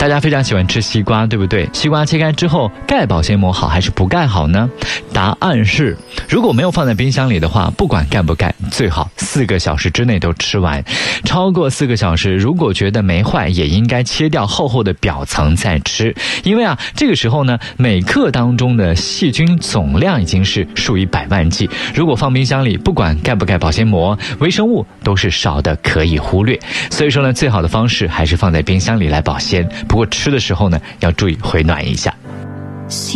大家非常喜欢吃西瓜，对不对？西瓜切开之后盖保鲜膜好还是不盖好呢？答案是，如果没有放在冰箱里的话，不管盖不盖，最好4个小时之内都吃完。超过4个小时，如果觉得没坏，也应该切掉厚厚的表层再吃。因为这个时候呢，每克当中的细菌总量已经是数以百万计。如果放冰箱里，不管盖不盖保鲜膜，微生物都是少的可以忽略。所以说呢，最好的方式还是放在冰箱里来保鲜。不过吃的时候呢，要注意回暖一下。